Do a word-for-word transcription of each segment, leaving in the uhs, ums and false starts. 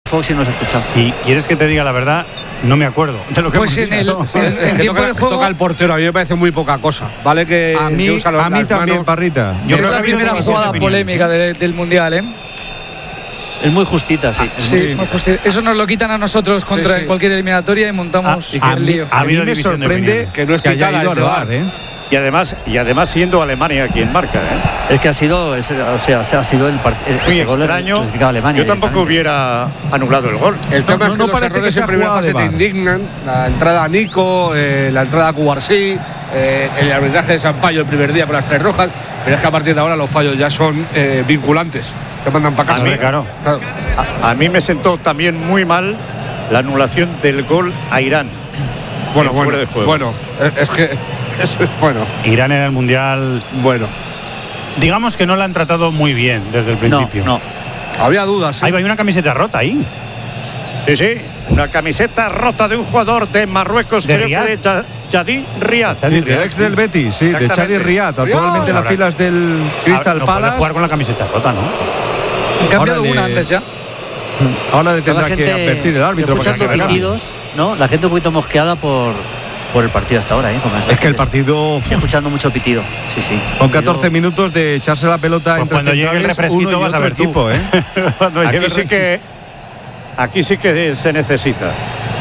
Fox y no se escucha. Si quieres que te diga la verdad, no me acuerdo de lo que Pues hemos en el, visto. en, en que tiempo toca, de juego, toca el portero, a mí me parece muy poca cosa. Vale que A mí, que usa los- a mí las también, manos. Parrita. Yo es creo que la ha habido primera dos jugada opiniones, polémica de- del Mundial, ¿eh? Es muy justita, sí. Sí, es muy justi- eso nos lo quitan a nosotros contra Sí, sí. cualquier eliminatoria y montamos Ah, el a mí- lío. ha A mí habido me división de sorprende opiniones. que no es que haya pitada ido al desde bar, bar. ¿eh? Y además, y además siendo Alemania quien marca, ¿eh? Es que ha sido, es- o sea, ha sido el partido. Muy Ese gol extraño. clasificado a Alemania. Yo tampoco directamente. hubiera anulado el gol. El tema No, es que no los parece que errores sea en primera jugada fase de te V A R. indignan. La entrada a Nico, eh, la entrada a Cubarsí, eh, el arbitraje de Sampaio el primer día con las tres rojas. Pero es que a partir de ahora los fallos ya son eh, vinculantes. Te mandan para casa. A mí, claro. Claro. A, a mí me sentó también muy mal la anulación del gol a Irán. Bueno, en bueno, fuera de juego. bueno, eh, es que es, bueno, Irán en el Mundial, bueno. digamos que no la han tratado muy bien desde el No, principio. no. Había dudas. ¿eh? Ahí va, hay una camiseta rota ahí. Sí, sí, una camiseta rota de un jugador de Marruecos, ¿De creo Riyad? que de Ya- Yadí Riyad. Chadi Sí, del ex del Betis, sí, de Exactamente. Chadi Riyad, actualmente en las Ahora- filas del Crystal no puede Palace. jugar con la camiseta rota, ¿no? Han cambiado ahora una le- antes ya. Ahora le Toda tendrá la que gente advertir el árbitro para que escuchando se recambie. pitidos, ¿no? La gente un poquito mosqueada por, por el partido hasta ahora, ¿eh? Como Es que el gente. partido Estoy escuchando mucho pitido. Sí, sí. con Partido- catorce minutos de echarse la pelota Pues entre cuando llegue el centrales, refresquito uno y vas a otro ver tú. equipo, ¿eh? Cuando llegue Aquí el sí que aquí sí que se necesita.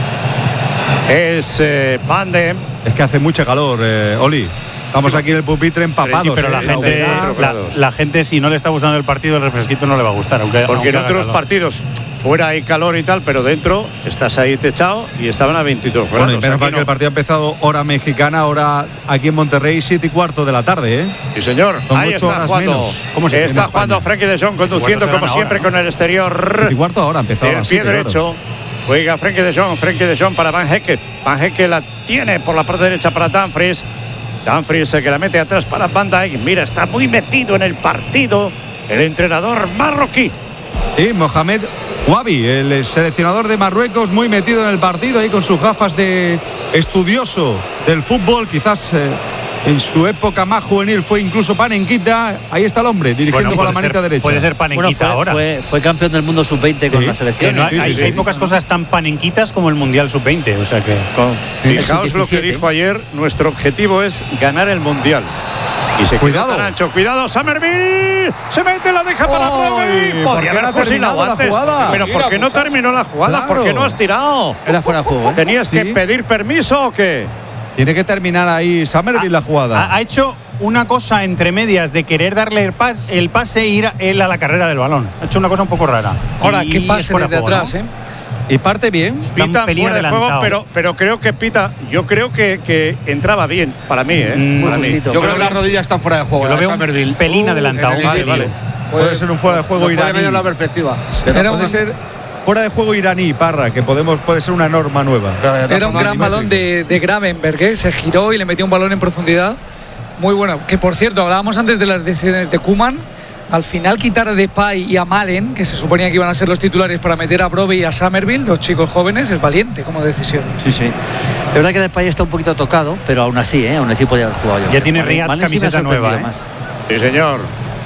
Es eh, Van de Es que hace mucha calor, eh, Oli. Estamos aquí en el pupitre empapados. Sí, pero ¿eh? la gente, treinta y cuatro la, grados. la gente, si no le está gustando el partido, el refresquito no le va a gustar. Aunque, porque aunque en haga otros calor. partidos fuera hay calor y tal, pero dentro estás ahí techado y estaban a veintidós Bueno, y grados. menos Aquí mal que no. el partido ha empezado hora mexicana, hora aquí en Monterrey, siete y cuarto de la tarde, ¿eh? Sí, señor. Son Ahí ocho está horas jugando. menos. ¿Cómo se dice en Está España? jugando Frenkie de Jong conduciendo Cuartos como serán siempre ahora, con el exterior. siete y cuarto ahora ha empezado a El las pie siete, claro. derecho. Juega Frenkie de Jong, Frenkie de Jong para Van Hecke. Van Hecke la tiene por la parte derecha para Dumfries. Dumfries que la mete atrás para Van Dijk. Mira, está muy metido en el partido el entrenador marroquí. Sí, Mohamed Wabi, el seleccionador de Marruecos, muy metido en el partido ahí con sus gafas de estudioso del fútbol, quizás eh, en su época más juvenil fue incluso Panenquita. Ahí está el hombre, dirigiendo Bueno, con la puede manita ser- derecha. Puede ser Bueno, panenquita fue, ahora. fue, fue campeón del mundo sub veinte con Sí, la Que selección. no hay, Sí, sí, hay- sí. hay pocas cosas tan panenquitas como el Mundial sub veinte. O sea que. Con- el Fijaos lo que sub diecisiete. dijo ayer. Nuestro objetivo es ganar el Mundial. Y se Cuidado. quedó tan ancho. Cuidado, Somerville. Se mete, la deja para ¡Ay! Brody. ¿Por Podría qué no haber ha terminado fusilado la antes. jugada? Pero ¿por qué no terminó la jugada? Claro. ¿Por qué no has tirado? Era fuera de juego, ¿eh? ¿Tenías Sí. que pedir permiso o qué? Tiene que terminar ahí Somerville la jugada. Ha, ha hecho una cosa entre medias de querer darle el, pas- el pase e ir él a la carrera del balón. Ha hecho una cosa un poco rara. Ahora, Y qué es pase fuera desde de juego, atrás, ¿no? ¿eh? Y parte bien. Está un Pita pelín fuera de juego, adelantado. pero, pero creo que Pita, yo creo que, que entraba bien para mí, ¿eh? Mm, para muy mí. justito. Yo creo que las rodillas están fuera de juego. Yo lo la veo de un Somerville. pelín adelantado. en el Vale, inicio. vale. Puede ser un fuera de juego nos puede iraní. cambiar la perspectiva. De Era todas Puede un- ser fuera de juego iraní, Parra, que podemos puede ser una norma nueva. Pero de todas Era un formas, gran milimétrico. balón de, de Gravenberg, ¿eh? Se giró y le metió un balón en profundidad. Muy bueno. Que por cierto, hablábamos antes de las decisiones de Koeman. Al final quitar a Depay y a Malen, que se suponía que iban a ser los titulares para meter a Broby y a Somerville, dos chicos jóvenes, es valiente como decisión. Sí, sí. Es verdad que Depay está un poquito tocado, pero aún así, ¿eh? Aún así podía haber jugado yo. Ya tiene Malen- Riyad Malen sí me ha camiseta sorprendido nueva, ¿eh? más. Sí, señor.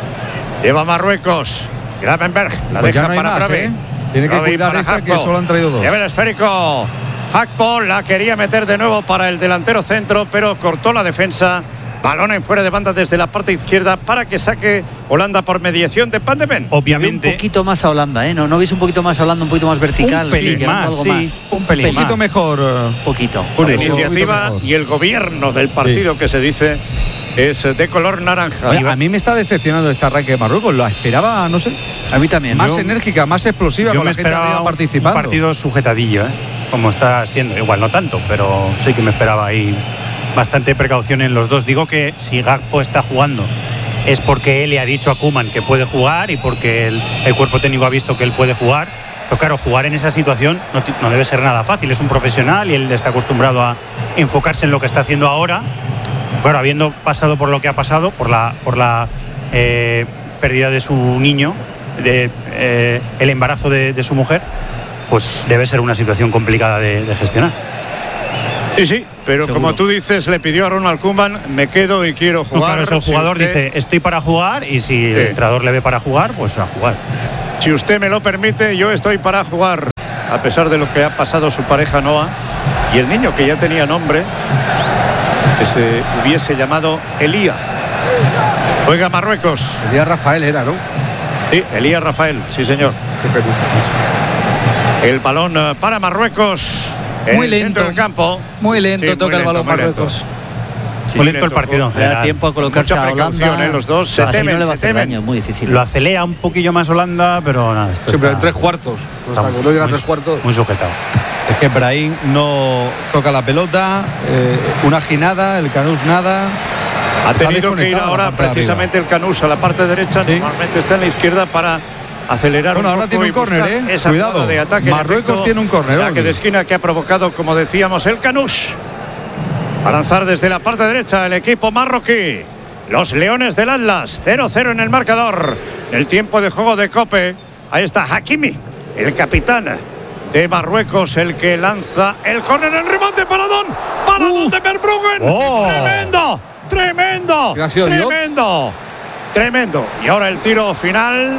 Lleva Marruecos. Gravenberg la Pues ya deja no hay para más, Broby. ¿eh? Tiene que Broby cuidar para esta, que Hakpo. solo han traído dos. Lleva el esférico. Hakpo la quería meter de nuevo para el delantero centro, pero cortó la defensa. Balón en fuera de banda desde la parte izquierda para que saque Holanda por mediación de Van de Ven. Obviamente. Un poquito más a Holanda, ¿eh? ¿No, no veis un poquito más a Holanda, un poquito más vertical? Un pelín quedando más, algo sí, más. un pelín Un poquito más. mejor. eh, Un poquito. Por La eso, iniciativa un poquito y el gobierno del partido que se dice es de color naranja. Oye, a mí me está decepcionando este arranque de Marruecos. Lo esperaba, no sé, A mí también. más Yo- enérgica, más explosiva Yo con me la gente esperaba arriba un, un participando. partido sujetadillo, ¿eh? Como está siendo. Igual no tanto, pero sí que me esperaba ahí bastante precaución en los dos. Digo que si Gakpo está jugando es porque él le ha dicho a Koeman que puede jugar y porque el, el cuerpo técnico ha visto que él puede jugar. Pero claro, jugar en esa situación no, ti- no debe ser nada fácil. Es un profesional y él está acostumbrado a enfocarse en lo que está haciendo ahora. Bueno, habiendo pasado por lo que ha pasado, por la, por la eh, pérdida de su niño, de, eh, el embarazo de, de su mujer, pues debe ser una situación complicada de, de gestionar. Sí, sí, pero Seguro. como tú dices, le pidió a Ronald Koeman, me quedo y quiero No, jugar. claro, es el Si jugador usted- dice, estoy para jugar, y si el Sí. entrenador le ve para jugar, pues a jugar. Si usted me lo permite, yo estoy para jugar. a pesar de lo que ha pasado su pareja Noah, y el niño que ya tenía nombre, que se hubiese llamado Elías. Juega Marruecos. Elías Rafael era, ¿no? Sí, Elías Rafael, sí señor. El balón uh, para Marruecos. Muy en lento. El centro del campo. Muy lento Sí, toca muy el balón lento, muy Marruecos. lento. Sí, muy lento el partido en Le da general. tiempo a colocarse Mucha a precaución, Holanda. ¿eh? Los dos se Así temen, no le va se a hacer temen. daño, muy difícil. Lo acelera un poquillo más Holanda, pero nada, esto Sí, pero en está tres cuartos. No, está- está no llega a muy- tres cuartos. muy sujetado. Es que Brahim no toca la pelota, eh, una ginada, el Canús nada. Ha Está tenido que ir desconectado ahora la parte de precisamente el Canús a la parte derecha. Sí. Normalmente está en la izquierda para acelerar Bueno, un ahora poco tiene y un córner, buscar ¿eh? esa Cuidado. jugada de ataque. En Marruecos efecto, tiene un córner, saque Olvi. de esquina que ha provocado, como decíamos, el Canús. A lanzar desde la parte derecha el equipo marroquí. Los Leones del Atlas, cero cero en el marcador. El tiempo de juego de Cope. Ahí está Hakimi, el capitán de Marruecos, el que lanza el córner, el remate, paradón, paradón de Verbruggen. Oh. Tremendo, tremendo, ¿Qué ha sido, Diop? tremendo, tremendo. Y ahora el tiro final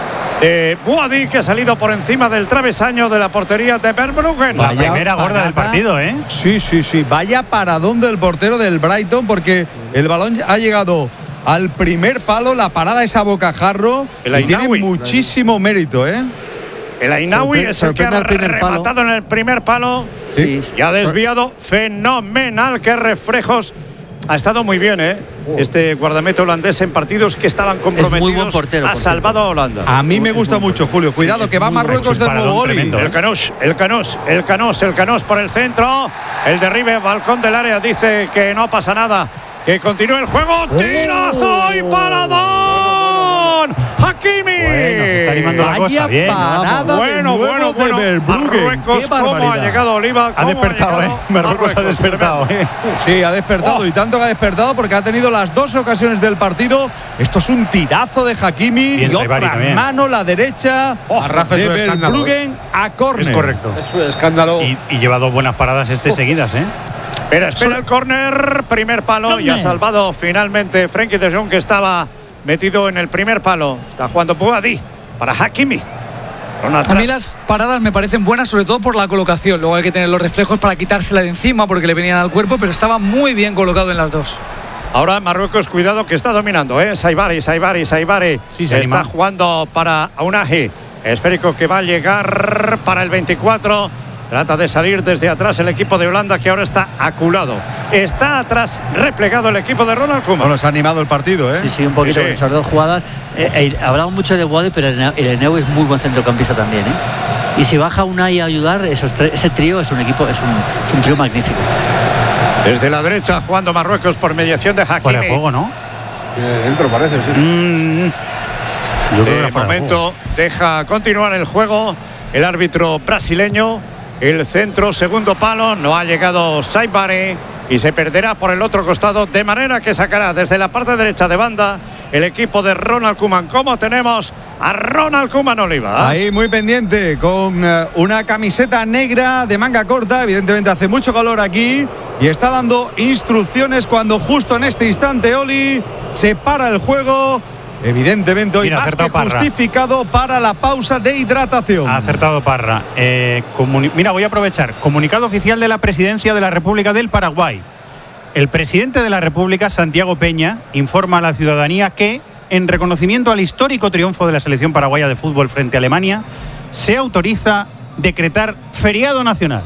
de Boadi, que ha salido por encima del travesaño de la portería de Verbruggen. La Vaya primera gorda del parada. partido, ¿eh? Sí, sí, sí. Vaya paradón del portero del Brighton, porque el balón ha llegado al primer palo, la parada es a bocajarro. El Y tiene Ainaoui. muchísimo mérito, ¿eh? El Ainaoui Sorpre- es el que ha sorprende al primer palo. rematado en el primer palo. Sí. Y ha desviado fenomenal. Qué reflejos. Ha estado muy bien, ¿eh? Este guardameta holandés en partidos que estaban comprometidos. buen portero, Ha por salvado a Holanda. A mí me gusta mucho, Julio. Cuidado, es que va muy bueno, Marruecos es de un nuevo, paradón Oli. tremendo. El Canós, el Canós, el Canós, el Canós por el centro. El derribe, balcón del área, dice que no pasa nada. Que continúe el juego. ¡Tirazo y paradón! ¡Hakimi! Bueno, se está animando la Vaya cosa, bien. parada de Bueno, nuevo bueno, de bueno. Verbruggen. Marruecos, Qué ¿cómo ha barbaridad. llegado Oliva? Ha ¿Cómo despertado, ¿eh? llegado Marruecos ha despertado, ¿eh? Sí, ha despertado Oh. y tanto que ha despertado porque ha tenido las dos ocasiones del partido. Esto es un tirazo de Hakimi Bien, y otra Saibari también. mano, la derecha Oh, Rafa, de es un escándalo, Verbruggen a córner. Es correcto. Es un escándalo. Y, y lleva dos buenas paradas este seguidas, ¿eh? Espera, espera el córner, primer palo y ha salvado finalmente Frenkie de Jong, que estaba metido en el primer palo. Está jugando Boadi para Hakimi. A mí las paradas me parecen buenas, sobre todo por la colocación. Luego hay que tener los reflejos para quitársela de encima porque le venían al cuerpo, pero estaba muy bien colocado en las dos. Ahora Marruecos, cuidado que está dominando, ¿eh? Saibari, Saibari, Saibari. Sí, se está anima. jugando para Aunahi. Esférico que va a llegar para el veinticuatro. Trata de salir desde atrás el equipo de Holanda, que ahora está aculado. Está atrás replegado el equipo de Ronald Koeman. Bueno, se ha animado el partido, ¿eh? Sí, sí, un poquito Sí. con esas dos jugadas. Eh, eh, hablamos mucho de Boadi, pero el Eneu es muy buen centrocampista también, ¿eh? Y si baja Unai a ayudar, esos tre- ese trío es un equipo, es un, es un trío magnífico. Desde la derecha jugando Marruecos por mediación de Hakimi. Fuera de juego, ¿no? Tiene dentro, parece, sí. Mm, yo creo que De era fuera de momento deja continuar el juego el árbitro brasileño. El centro, segundo palo, no ha llegado Saibari y se perderá por el otro costado, de manera que sacará desde la parte derecha de banda el equipo de Ronald Koeman. ¿Cómo tenemos a Ronald Koeman, Oliva? Ahí muy pendiente, con eh, una camiseta negra de manga corta. Evidentemente hace mucho calor aquí y está dando instrucciones cuando justo en este instante, Oli, se para el juego. Evidentemente hoy Mira, más que acertado Parra. justificado para la pausa de hidratación. Ha acertado Parra. Eh, comuni- Mira, voy a aprovechar. Comunicado oficial de la Presidencia de la República del Paraguay. El presidente de la República, Santiago Peña, informa a la ciudadanía que, en reconocimiento al histórico triunfo de la selección paraguaya de fútbol frente a Alemania, se autoriza decretar feriado nacional.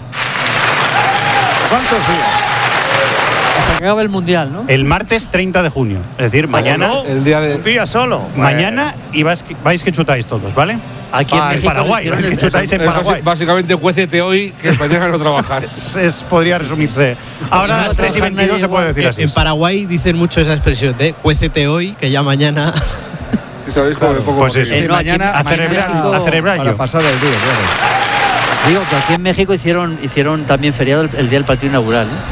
¿Cuántos días? Hasta que acabe el Mundial, ¿no? El martes treinta de junio. Es decir, mañana. ¿No? El día de- Un día solo. Mañana y vais, vais que chutáis todos, ¿vale? Aquí en Ah, en México Paraguay, hicieron es que el- chutáis en es Paraguay. basi- básicamente, juécete hoy que mañana no trabajar. Es- es- podría resumirse. Ahora a las tres y veintidós se puede decir así. En Paraguay dicen mucho esa expresión de cuécete hoy, que ya mañana. Y sabéis cómo me pongo Pues por eso. Eh, no, aquí- mañana, a aquí en celebrar- México- a celebrar para yo. pasar el día, claro. Digo que aquí en México hicieron, hicieron también feriado el, el día del partido inaugural, ¿eh?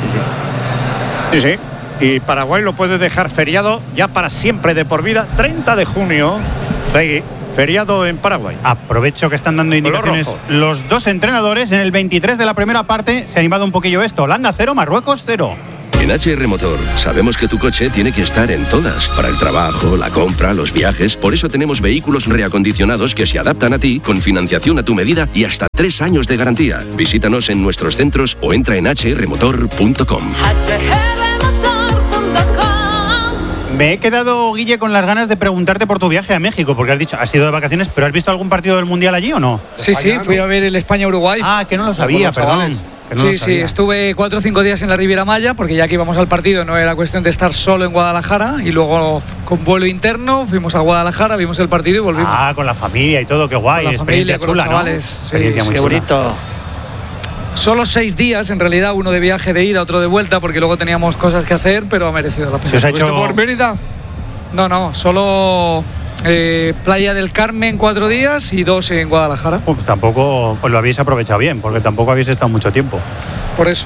Sí, sí. Sí, sí. Y Paraguay lo puede dejar feriado ya para siempre, de por vida. treinta de junio, fe- feriado en Paraguay. Aprovecho que están dando indicaciones rojo. los dos entrenadores. En el veintitrés de la primera parte se ha animado un poquillo esto. Holanda cero, Marruecos cero. En H R Motor sabemos que tu coche tiene que estar en todas, para el trabajo, la compra, los viajes. Por eso tenemos vehículos reacondicionados que se adaptan a ti, con financiación a tu medida y hasta tres años de garantía. Visítanos en nuestros centros o entra en h r motor punto com. Me he quedado, Guille, con las ganas de preguntarte por tu viaje a México, porque has dicho, has ido de vacaciones, pero ¿has visto algún partido del Mundial allí o no? Sí, sí, fui a ver el España-Uruguay. Ah, que no lo sabía, perdón. No sí, lo sí, sabía. estuve cuatro o cinco días en la Riviera Maya, porque ya que íbamos al partido no era cuestión de estar solo en Guadalajara, y luego con vuelo interno fuimos a Guadalajara, vimos el partido y volvimos. Ah, con la familia y todo, qué guay, con la experiencia familia, con chula, los chavales. ¿no? Sí, Experiencia muy Qué chula. bonito. Solo seis días, en realidad, uno de viaje de ida, otro de vuelta, porque luego teníamos cosas que hacer, pero ha merecido la pena. ¿Se os ha hecho ¿Fuiste por Mérida? No, no, solo eh, Playa del Carmen cuatro días y dos en Guadalajara. Uf, tampoco pues lo habéis aprovechado bien, porque tampoco habéis estado mucho tiempo. Por eso.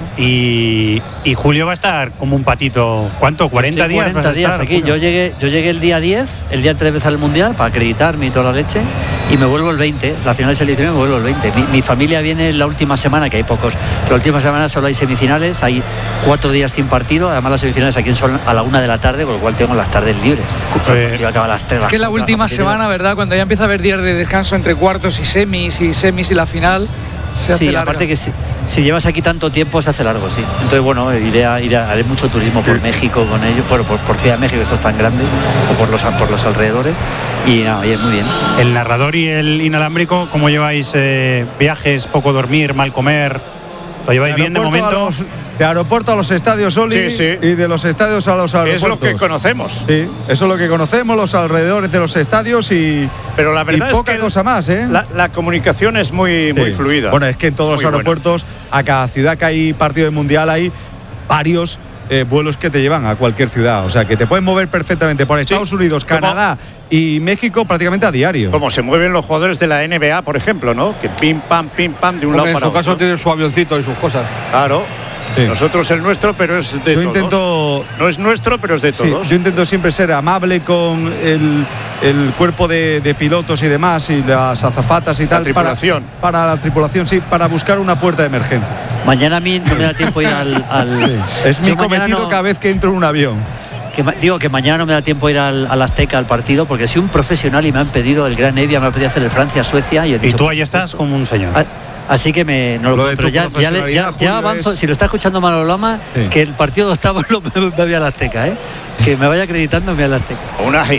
Y, y Julio va a estar como un patito. ¿Cuánto? ¿cuarenta Estoy días? vas cuarenta a días estar, aquí. Julio? Yo llegué, yo llegué el día diez, el día antes de empezar el Mundial, para acreditarme y toda la leche, y me vuelvo el veinte. La final es el diecinueve, me vuelvo el veinte. Mi, mi familia viene la última semana, que hay pocos. La última semana solo hay semifinales, hay cuatro días sin partido. Además, las semifinales aquí son a la una de la tarde, con lo cual tengo las tardes libres. El partido acaba a las tres. Es que la última semana, ¿verdad? Cuando ya empieza a haber días de descanso entre cuartos y semis y semis y la final, se hace Sí, larga. aparte que si, si llevas aquí tanto tiempo se hace largo, sí. Entonces, bueno, iré a, iré a- haré mucho turismo por México con ellos, por, por, por Ciudad de México, esto es tan grande, o por los, por los alrededores. Y nada, oye, muy bien. El narrador y el inalámbrico, ¿cómo lleváis eh, viajes, poco dormir, mal comer? ¿Lo lleváis bien de aeropuerto momento? a los- de aeropuerto a los estadios, Oli, Sí, sí. y de los estadios a los Es aeropuertos. lo que conocemos. Sí, eso es lo que conocemos, los alrededores de los estadios y, Pero la verdad y es poca que cosa más, ¿eh? La, la comunicación es muy, muy Sí. fluida. Bueno, es que en todos Muy los buena. aeropuertos, a cada ciudad que hay partido de mundial, hay varios eh, vuelos que te llevan a cualquier ciudad. O sea, que te pueden mover perfectamente por Estados Unidos, Como- Canadá y México prácticamente a diario. Como se mueven los jugadores de la N B A, por ejemplo, ¿no? Que pim, pam, pim, pam, de un Hombre, lado en para su caso otro. tiene su avioncito y sus cosas. Claro. Sí. Nosotros el nuestro, pero es de Yo todos. intento No es nuestro, pero es de Sí, todos. yo intento siempre ser amable con el, el cuerpo de, de pilotos y demás, y las azafatas y tal. tripulación. Para, para la tripulación, sí, para buscar una puerta de emergencia. Mañana a mí no me da tiempo ir al. al- Es mi Yo mañana cometido no- cada vez que entro en un avión. que ma- digo que mañana no me da tiempo ir al, al Azteca al partido, porque soy un profesional y me han pedido, el Gran Evia me ha pedido hacer el Francia-Suecia. Y, he Y dicho, tú por ahí estás supuesto. como un señor. Ah, Así que me. No, Lo de pero tu ya, ya, le- ya- profesionalidad, ya Julio, avanzo. es- Si lo está escuchando Manolo Lama, Sí. que el partido de octavos lo, me, me voy al Azteca, ¿eh? Que me vaya acreditándome al Azteca. Unai.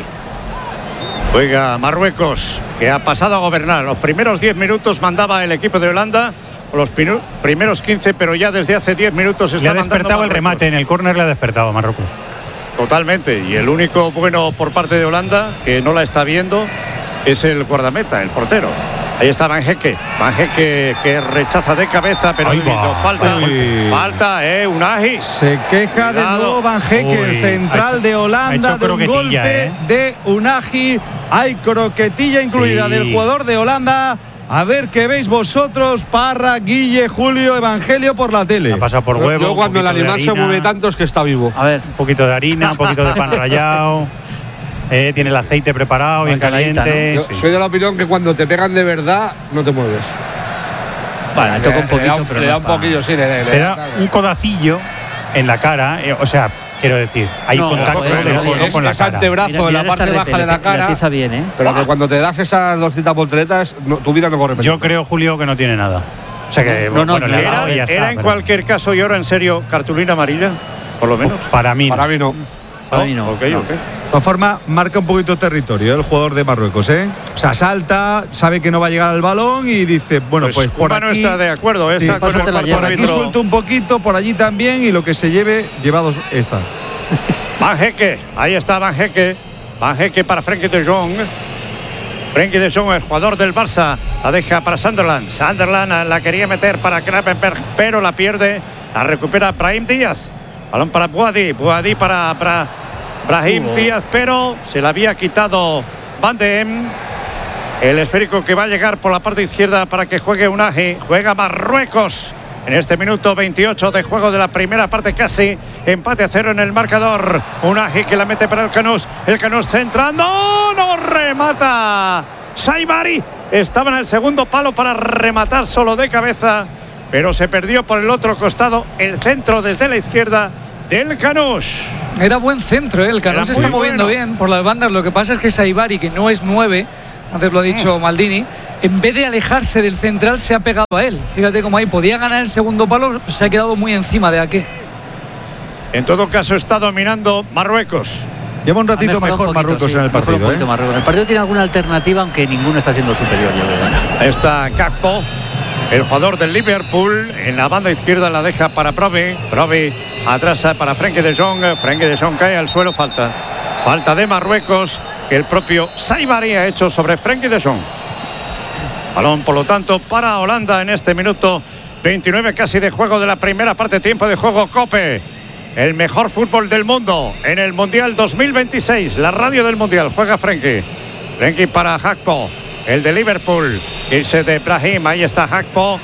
Juega Marruecos, que ha pasado a gobernar. Los primeros diez minutos mandaba el equipo de Holanda, o los pinu- primeros quince, pero ya desde hace diez minutos está Le ha mandando despertado el Marruecos. remate, en el córner le ha despertado a Marruecos. Totalmente. Y el único bueno por parte de Holanda, que no la está viendo, es el guardameta, el portero. Ahí está Van Hecke. Van Hecke que rechaza de cabeza, pero Ahí ha habido va. falta. Uy. Falta, eh, Unai. Se queja de Cuidado. nuevo Van Hecke, el Uy, central ha hecho- de ha Holanda, hecho de un croquetilla, golpe ¿eh? de Unai. Hay croquetilla incluida Sí. del jugador de Holanda. A ver qué veis vosotros, Parra, Guille, Julio, Evangelio por la tele. Ha pasado por Yo- huevo. Yo un cuando el poquito de animal se harina, mueve tanto es que está vivo. A ver, Un poquito de harina, un poquito de pan rallado. eh, tiene el aceite preparado, bien Bacalaíta, caliente. Yo sí. soy de la opinión que cuando te pegan de verdad, no te mueves. bueno, me toca un Le- poquito, le da un, pero le no da es un pa- poquillo, sí. Le, le- Se le- da un codacillo en la cara. eh, o sea, quiero decir, hay No, contacto joder, del oye, codo es, con la es cara. antebrazo Mira, en mira la parte esta baja repe, de la le- le cara. atiza bien, ¿eh? Pero que cuando te das esas doscientas volteretas, no- tu vida no corre peligro. Yo creo, Julio, que no tiene nada. O sea que, No, no, bueno, le ha era- dado y ya Era, está, era en pero- cualquier caso, y ahora en serio, cartulina amarilla, por lo menos. Para mí, no. Para mí no. Para mí no. Ok, no. ok. De todas formas, marca un poquito territorio, ¿eh? El jugador de Marruecos, ¿eh? O sea, salta, sabe que no va a llegar al balón y dice, bueno, Pues, pues, por Cuba no aquí, está de acuerdo, Sí, está con el pásate la cuarto lleva. por aquí árbitro. suelto un poquito, por allí también, y lo que se lleve, llevados está. Van Hecke, ahí está Van Hecke. Van Hecke para Frenkie de Jong. Frenkie de Jong, el jugador del Barça, la deja para Sunderland. Sunderland la quería meter para Krappenberg, pero la pierde. La recupera Brahim Díaz. Balón para Boadi. Boadi para, para Brahim Díaz, pero se la había quitado Van de Em. El esférico que va a llegar por la parte izquierda para que juegue Unai. Juega Marruecos. En este minuto veintiocho de juego de la primera parte, casi empate a cero en el marcador. Unai que la mete para el Canós. El Canós centrando. No remata. Saibari estaba en el segundo palo para rematar solo de cabeza, pero se perdió por el otro costado. El centro desde la izquierda del Canús. Era buen centro, ¿eh? El Canús se está moviendo bueno. bien por las bandas. Lo que pasa es que Saibari, que no es nueve, antes lo ha dicho mm. Maldini, en vez de alejarse del central se ha pegado a él. Fíjate cómo ahí podía ganar el segundo palo, se ha quedado muy encima de aquí. En todo caso está dominando Marruecos. Lleva un ratito mejor poquito, Marruecos sí, en el partido. ¿eh? El partido tiene alguna alternativa, aunque ninguno está siendo superior. Yo creo. Está Gakpo, el jugador del Liverpool, en la banda izquierda la deja para Provi. Provi atrasa para Frenkie de Jong. Frenkie de Jong cae al suelo, falta. Falta de Marruecos que el propio Saibari ha hecho sobre Frenkie de Jong. Balón, por lo tanto, para Holanda en este minuto veintinueve casi de juego de la primera parte. Tiempo de juego Cope. El mejor fútbol del mundo en el Mundial dos mil veintiséis. La radio del Mundial. Juega Frenkie. Frenkie para Gakpo. El de Liverpool. Irse de Brahim. Ahí está Gakpo.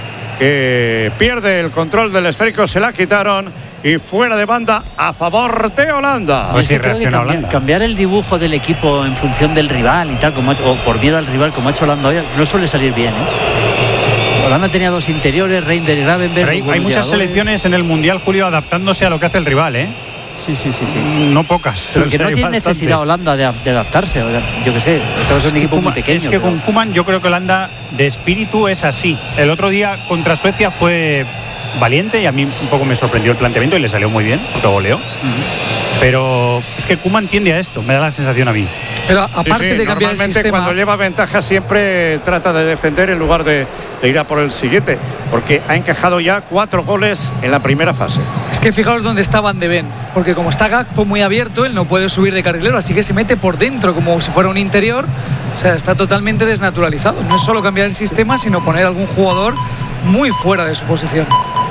Que pierde el control del esférico. Se la quitaron. Y fuera de banda a favor de Holanda. Pues sí, reacciona Holanda. Cambiar el dibujo del equipo en función del rival y tal, como ha hecho, o por miedo al rival, como ha hecho Holanda hoy, no suele salir bien, ¿eh? Holanda tenía dos interiores, Reinders y Gravenberch. Hay, hay muchas selecciones en el Mundial, Julio, adaptándose a lo que hace el rival, ¿eh? Sí, sí, sí, sí. No pocas. Pero que no tiene bastantes. Necesidad Holanda de, de adaptarse. Yo qué sé, es un equipo muy pequeño. Es que pero... con Koeman yo creo que Holanda de espíritu es así. El otro día contra Suecia fue valiente y a mí un poco me sorprendió el planteamiento y le salió muy bien, porque goleó. Uh-huh. Pero es que Koeman tiende a esto, me da la sensación a mí. Pero aparte sí, sí, de cambiar el sistema, cuando lleva ventaja siempre trata de defender en lugar de, de ir a por el siguiente, porque ha encajado ya cuatro goles en la primera fase. Es que fijaos dónde está Van de Ven, porque como está Gakpo muy abierto, él no puede subir de carrilero, así que se mete por dentro como si fuera un interior. O sea, está totalmente desnaturalizado. No es solo cambiar el sistema, sino poner algún jugador muy fuera de su posición.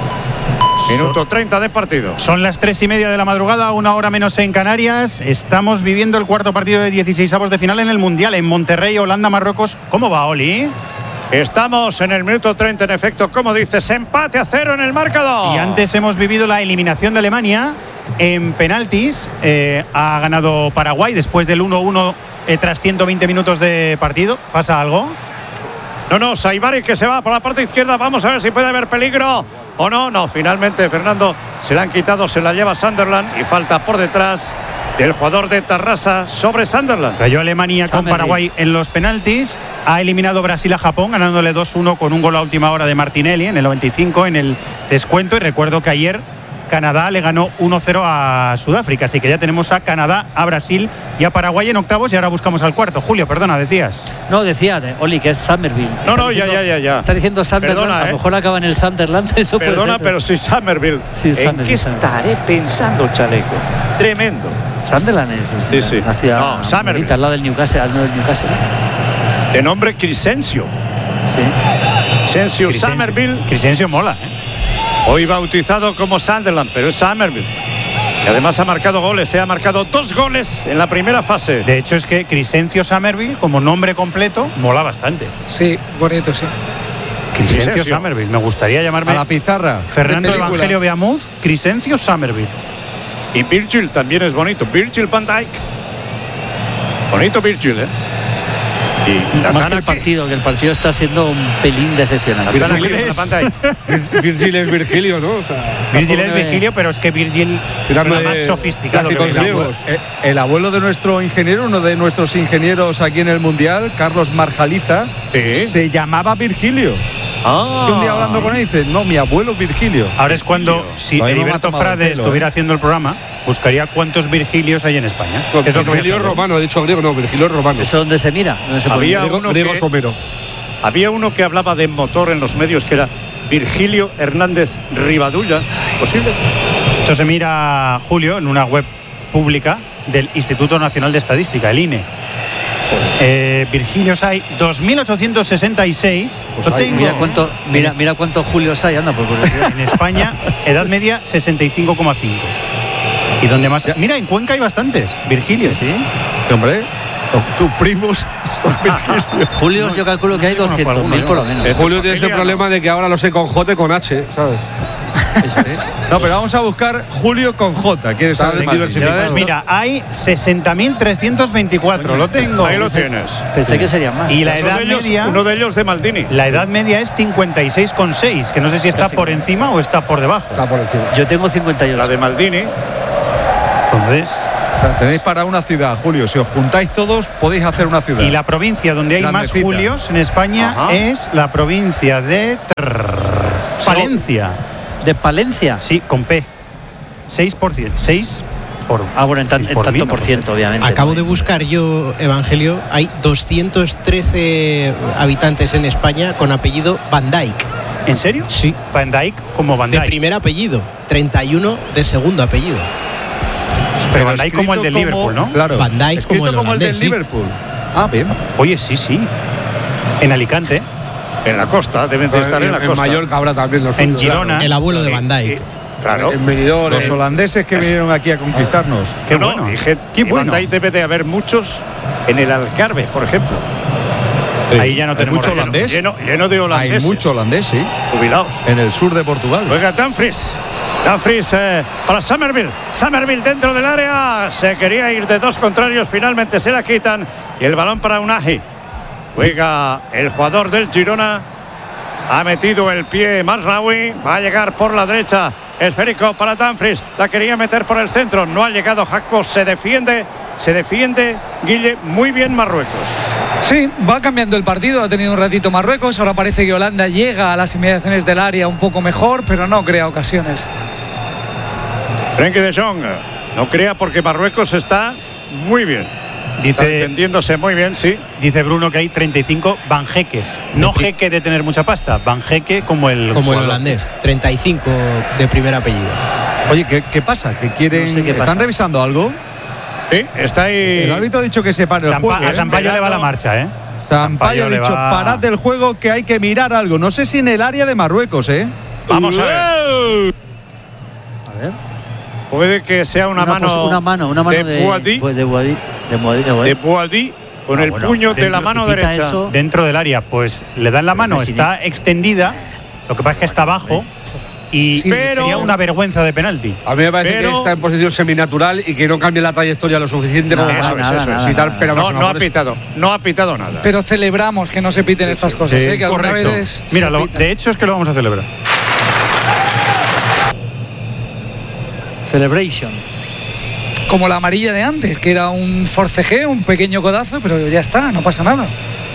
Minuto treinta de partido. Son las tres y media de la madrugada, una hora menos en Canarias. Estamos viviendo el cuarto partido de dieciseisavos de final en el Mundial, en Monterrey, Holanda, Marruecos. ¿Cómo va, Oli? Estamos en el minuto treinta, en efecto, como dices, empate a cero en el marcador. Y antes hemos vivido la eliminación de Alemania en penaltis. Eh, ha ganado Paraguay después del uno uno eh, tras ciento veinte minutos de partido. ¿Pasa algo? No, no, Saibari que se va por la parte izquierda. Vamos a ver si puede haber peligro o no. No, finalmente Fernando se la han quitado, se la lleva Sunderland y falta por detrás del jugador de Tarrasa sobre Sunderland. Cayó Alemania con Paraguay en los penaltis. Ha eliminado Brasil a Japón ganándole dos uno con un gol a última hora de Martinelli en el noventa y cinco en el descuento. Y recuerdo que ayer Canadá le ganó uno cero a Sudáfrica, así que ya tenemos a Canadá, a Brasil y a Paraguay en octavos y ahora buscamos al cuarto. Julio, perdona, decías. No, decía, Oli, que es Somerville. No, está no, diciendo, ya, ya, ya, ya. Está diciendo Sunderland, Perdona, a lo mejor eh. acaba en el Sunderland, eso Perdona, puede ser, pero sí Somerville. Sí, ¿En Sunderland, qué estaré pensando, chaleco? Tremendo. Sunderland es sí, sí. una ciudad no, Somerville, al lado del Newcastle, al lado del Newcastle. De nombre Crescencio. Sí. Crescencio Somerville. Crescencio mola, ¿eh? Hoy bautizado como Sunderland, pero es Somerville. Y además ha marcado goles, se ha marcado dos goles en la primera fase. De hecho es que Crescencio Somerville, como nombre completo, mola bastante. Sí, bonito, sí. Crescencio Somerville, me gustaría llamarme. A la pizarra. Fernando Evangelio Beamuz, Crescencio Somerville. Y Virgil también es bonito, Virgil van Dijk. Bonito Virgil, ¿eh? Y la Más que el partido, que el partido está siendo un pelín decepcionante. Virgil es, Virgil es Virgilio, ¿no? O sea, Virgil es Virgilio, pero es que Virgil es más sofisticado que griegos. El, el abuelo de nuestro ingeniero, uno de nuestros ingenieros aquí en el Mundial, Carlos Marjaliza, ¿sí? Se llamaba Virgilio. Ah, es que un día hablando con él dice, no, mi abuelo Virgilio. Ahora es cuando, si Heriberto Frade estuviera haciendo el programa, buscaría cuántos Virgilios hay en España. No, es Virgilio romano, ha dicho griego, no, Virgilio romano. ¿Eso dónde se mira? ¿Dónde se había, pone? uno griego, que, somero. había uno que hablaba de motor en los medios, que era Virgilio Hernández Rivadulla. ¿Posible? Esto se mira, Julio, en una web pública del Instituto Nacional de Estadística, el I N E. Eh, Virgilios hay dos mil ochocientos sesenta y seis. Pues hay, mira cuánto, mira, mira cuántos Julios hay, anda por curiosidad. En España, edad media sesenta y cinco coma cinco. Y donde más. Mira, en Cuenca hay bastantes Virgilios, ¿sí? Sí, hombre, tus primos son Virgilios. Julios, yo calculo que hay doscientos mil por lo menos. Eh, Julio tiene ese problema de que ahora lo sé con J con H, ¿sabes? No, pero vamos a buscar Julio con J. ¿Quieres Está saber diversificado. más? Mira, hay sesenta mil trescientos veinticuatro, lo tengo. Ahí lo tienes. Pensé que serían más. Y la Uno edad de ellos- media, Uno de ellos de Maldini. la edad media es cincuenta y seis coma seis, que no sé si está por encima o está por debajo. Está por encima. Yo tengo cincuenta y ocho. La de Maldini. Entonces, O sea, tenéis para una ciudad, Julio. Si os juntáis todos, podéis hacer una ciudad. y la provincia donde hay más Grandecita. Julios en España Ajá. es la provincia de Palencia. ¿De Palencia? Sí, con P. seis por ciento. seis por. Ah, bueno, en, tan- seis en por tanto mil, por no ciento, obviamente. Acabo de buscar yo, Evangelio, hay doscientos trece habitantes en España con apellido Van Dijk. sé. ¿En serio? Sí. Van Dijk como Van De Dijk. primer apellido, treinta y uno de segundo apellido. Pero Van Dijk como el del escrito Liverpool, ¿no? Claro. Van Dijk escrito como el como el del holandés, sí. Liverpool. Ah, bien. Oye, sí, sí. En Alicante, En la costa, deben de estar en, la en costa. Mallorca habrá también los en suyos, Girona. El abuelo de Van Dijk. Claro. En Benidorm, Los en- holandeses que vinieron aquí a conquistarnos. Qué No, bueno. y gen- Qué y Van bueno. Dijk debe de haber muchos en el Algarve, por ejemplo. Ahí ya no Hay tenemos mucho razón. holandés. Lleno, lleno de Hay holandeses. mucho holandés, sí. Jubilados. En el sur de Portugal. Juega Dumfries. Dumfries eh, para Somerville. Somerville dentro del área. Se quería ir de dos contrarios. Finalmente se la quitan. Y el balón para Unai. Juega el jugador del Girona. Ha metido el pie Mazraoui. Va a llegar por la derecha. Esférico para Dumfries. La quería meter por el centro. No ha llegado Jacko. Se defiende. Se defiende Guille muy bien Marruecos. Sí, va cambiando el partido, ha tenido un ratito Marruecos, ahora parece que Holanda llega a las inmediaciones del área un poco mejor, pero no crea ocasiones. Frenkie de Jong. No crea porque Marruecos está muy bien. Está Dice, defendiéndose muy bien, sí. dice Bruno que hay treinta y cinco Banjeques. No jeque de tener mucha pasta, Banjeque como el Como el jugador. holandés, treinta y cinco de primer apellido. Oye, ¿qué, qué pasa? ¿Que quieren, No sé qué ¿Están pasa. revisando algo? Sí, está ahí. El árbitro ha dicho que se pare el Sampa- juego. a ¿eh? Sampaio le va la marcha, ¿eh? Sampaio ha le dicho, va- parad del juego que hay que mirar algo. No sé si en el área de Marruecos, ¿eh? Vamos a ver. A ver. Puede que sea una, mano. pos- una mano, una mano de de Boadi. pues de Boadi, de Boadi, de Boadi. De Boadi con Ah, el bueno, puño de dentro la se mano quita derecha. eso. Dentro del área, pues le dan la mano, Messi. está extendida. Lo que pasa es que está abajo y Sí, pero- sería una vergüenza de penalti. A mí me parece Pero- que está en posición seminatural y que no cambie la trayectoria lo suficiente como Nada, para Eso es, nada, eso es. nada, quitar nada. pena No, máxima. no ha Por eso- pitado. No ha pitado nada. Pero celebramos que no se piten estas cosas, Sí, ¿eh? que alguna correcto. vez se Mira, lo- pitan. de hecho es que lo vamos a celebrar. Celebration. Como la amarilla de antes, que era un forcejeo, un pequeño codazo, pero ya está, no pasa nada.